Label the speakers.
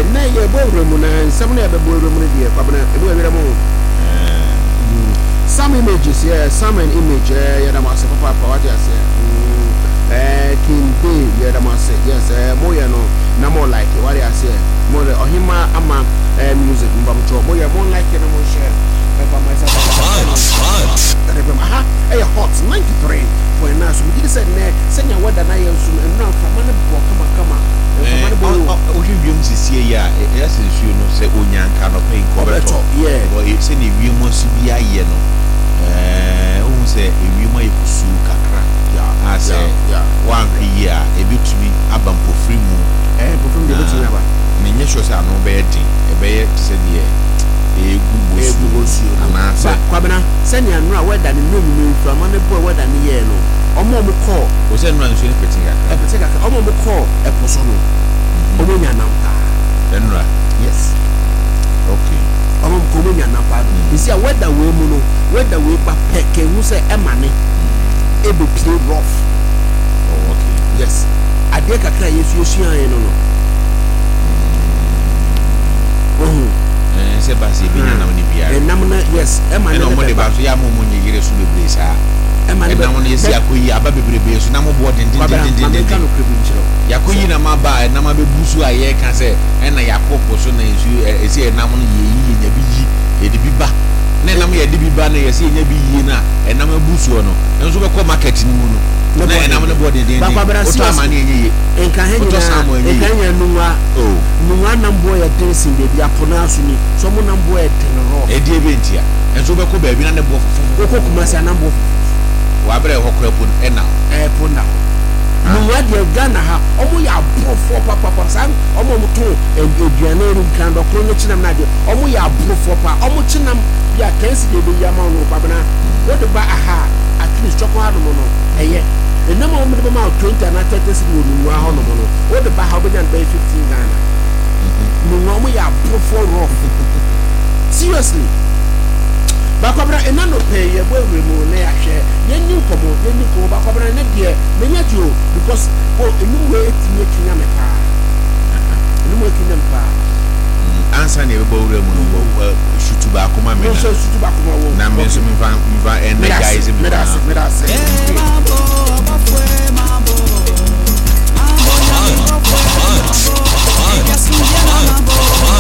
Speaker 1: and now you're boring and some never boring here, some images, yeah, some an image, yeah, that must have what I say. King Day, yeah, that must say, yes, more, no more like it, what I say, more or him, ama, music, but more like it, more share. Hot 93 for a nurse. We said, send your word and I also know come on.
Speaker 2: You see, yeah, yes, you know, say, Unyan cannot pay cover. Yeah, or it's any we must be a yellow. Who say, if you might pursue Kakra, I say, one year, a bit to me, a bump of free moon, and from the little never. Miniatures are no bedding, a bed said, yeah. Kwabena send you know where that new from on the boy where than the yellow. Omo call was then runs in Petica. Omo call a posono. Omonia Nampa. Yes. Okay. Omo Comonia Nampa. You see a weather way mono, weather way back pecking who say Emani. Able play rough. Oh, okay.
Speaker 1: Yes. I take a cry if you see I know.
Speaker 2: Sebasi binya na moni bia.
Speaker 1: Enamna yes, Emma
Speaker 2: no mo de ba so ya mo mo nyegire so bebre sa. Emma na mo ne esi akoyi aba bebrebe so na mo bo den. Yakoyi na ma ba na ma bebusu aye ka se na yakopo so na esi enam no ye nya bi yi e de bi ba. Na enam ye de bi ba na ye se nya bi yi na enam abusu no. Enso be ko market ni mu no. Na enam no bo den. O to amane ye.
Speaker 1: Enka henya nunwa. Oh. Nunwa nambo ya dancing baby apona asuni. So mo nambo ya tenoro.
Speaker 2: E die bentia. Enso be ko ba bi na ne bo fufu.
Speaker 1: Ko kuma se nambo fufu.
Speaker 2: Wa bre ho ko ena.
Speaker 1: Pona. Nunwa de Ghana ha. Omo ya brofo papa san. Omo mo to eduane ru kan do kro no chinam na de. Omo ya brofo pa. Omo chinam ya kansi de be ya ma no pabana. Wo de ba aha at least choko ha no no. Eye. Enama omo de ma 20 and 30 cedi wo nunwa ho no no. Wo de ba ha obejan be 15 Ghana. Nunwa omo ya brofo rough. Seriously. Bakobra enano pay ye boy remo na ya hwe yenni komo bakobra na de menya jo because enu we etinye kinya me pa enu we kinya me pa
Speaker 2: answer na ebo remo no shutu ba akoma me na me so me fa energize me.